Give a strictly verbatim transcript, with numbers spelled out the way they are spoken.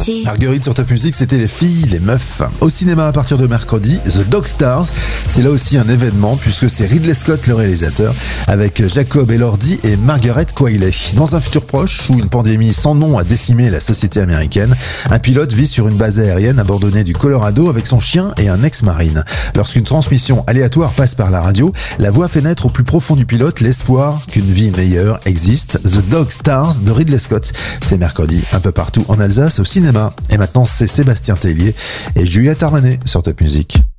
petit. Marguerite sur Top Music, c'était les filles, les meufs. Au cinéma à partir de mercredi, The Dog Stars. C'est là aussi un événement puisque c'est Ridley Scott le réalisateur avec Jacob Elordi et Margaret Qualley. Dans un futur proche où une pandémie sans nom a décimé la société américaine, un pilote vit sur une base aérienne abandonnée du Colorado avec son chien et un ex-marine. Lorsqu'une transmission aléatoire passe par la radio, la voix fait naître au plus profond du pilote l'espoir qu'une vie meilleure existe. The Dog Stars de Ridley Scott. C'est mercredi un peu partout en Alsace au cinéma. Et maintenant c'est Sébastien Tellier et Juliette Armanet sur Top Music.